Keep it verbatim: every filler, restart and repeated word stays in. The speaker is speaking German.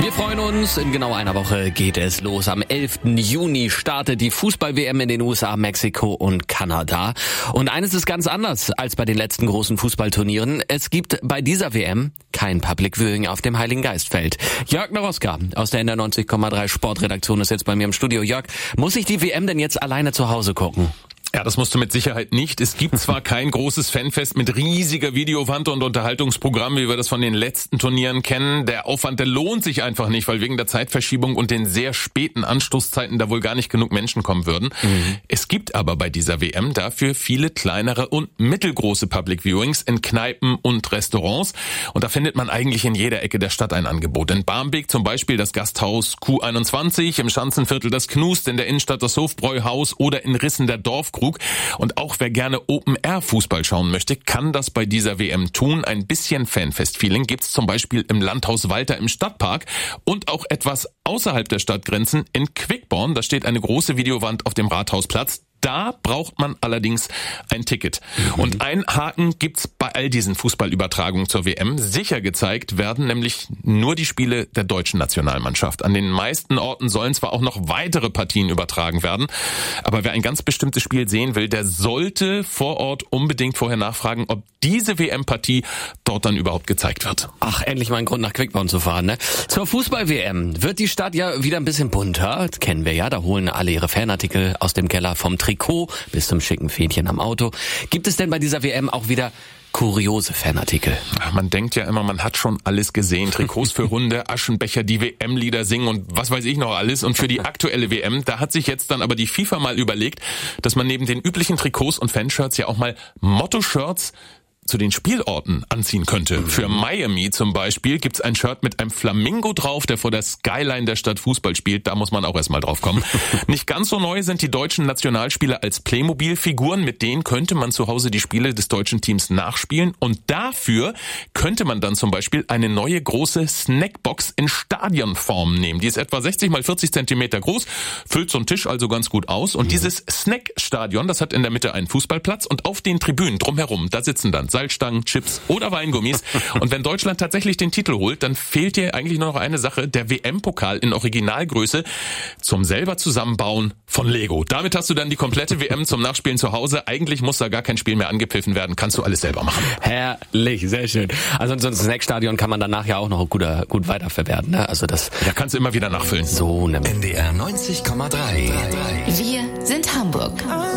Wir freuen uns. In genau einer Woche geht es los. Am elften Juni startet die Fußball-W M in den U S A, Mexiko und Kanada. Und eines ist ganz anders als bei den letzten großen Fußballturnieren. Es gibt bei dieser W M kein Public Viewing auf dem Heiligen Geistfeld. Jörg Naroska aus der N D R neunzig Komma drei Sportredaktion ist jetzt bei mir im Studio. Jörg, muss ich die W M denn jetzt alleine zu Hause gucken? Ja, das musst du mit Sicherheit nicht. Es gibt zwar kein großes Fanfest mit riesiger Videowand und Unterhaltungsprogramm, wie wir das von den letzten Turnieren kennen. Der Aufwand, der lohnt sich einfach nicht, weil wegen der Zeitverschiebung und den sehr späten Anstoßzeiten da wohl gar nicht genug Menschen kommen würden. Mhm. Es gibt aber bei dieser W M dafür viele kleinere und mittelgroße Public Viewings in Kneipen und Restaurants. Und da findet man eigentlich in jeder Ecke der Stadt ein Angebot. In Barmbek zum Beispiel das Gasthaus Q einundzwanzig, im Schanzenviertel das Knust, in der Innenstadt das Hofbräuhaus oder in Rissen der Dorfkrug. Und auch wer gerne Open-Air-Fußball schauen möchte, kann das bei dieser W M tun. Ein bisschen Fanfest-Feeling gibt's zum Beispiel im Landhaus Walter im Stadtpark und auch etwas außerhalb der Stadtgrenzen in Quickborn. Da steht eine große Videowand auf dem Rathausplatz. Da braucht man allerdings ein Ticket. Mhm. Und ein Haken gibt's bei all diesen Fußballübertragungen zur W M. Sicher gezeigt werden nämlich nur die Spiele der deutschen Nationalmannschaft. An den meisten Orten sollen zwar auch noch weitere Partien übertragen werden, aber wer ein ganz bestimmtes Spiel sehen will, der sollte vor Ort unbedingt vorher nachfragen, ob diese W M-Partie dort dann überhaupt gezeigt wird. Ach, endlich mal ein Grund nach Quickborn zu fahren, ne? Zur Fußball-W M wird die Stadt ja wieder ein bisschen bunter. Das kennen wir ja, da holen alle ihre Fanartikel aus dem Keller, vom Trikot bis zum schicken Fähnchen am Auto. Gibt es denn bei dieser W M auch wieder kuriose Fanartikel? Ach, man denkt ja immer, man hat schon alles gesehen. Trikots für Hunde, Aschenbecher, die W M-Lieder singen und was weiß ich noch alles. Und für die aktuelle W M, da hat sich jetzt dann aber die FIFA mal überlegt, dass man neben den üblichen Trikots und Fanshirts ja auch mal Motto-Shirts zu den Spielorten anziehen könnte. Mhm. Für Miami zum Beispiel gibt's ein Shirt mit einem Flamingo drauf, der vor der Skyline der Stadt Fußball spielt. Da muss man auch erstmal drauf kommen. Nicht ganz so neu sind die deutschen Nationalspieler als Playmobil-Figuren. Mit denen könnte man zu Hause die Spiele des deutschen Teams nachspielen. Und dafür könnte man dann zum Beispiel eine neue große Snackbox in Stadionform nehmen. Die ist etwa sechzig mal vierzig Zentimeter groß, füllt so einen Tisch also ganz gut aus. Und mhm. dieses Snackstadion, das hat in der Mitte einen Fußballplatz und auf den Tribünen drumherum, da sitzen dann Salzstangen, Chips oder Weingummis. Und wenn Deutschland tatsächlich den Titel holt, dann fehlt dir eigentlich nur noch eine Sache, der W M-Pokal in Originalgröße zum selber zusammenbauen von Lego. Damit hast du dann die komplette W M zum Nachspielen zu Hause. Eigentlich muss da gar kein Spiel mehr angepfiffen werden. Kannst du alles selber machen. Herrlich, sehr schön. Also so ein Snackstadion kann man danach ja auch noch gut, gut weiterverwerten. Ne? Also das ja, kannst du immer wieder nachfüllen. So, ne. N D R neunzig Komma drei. Wir sind Hamburg.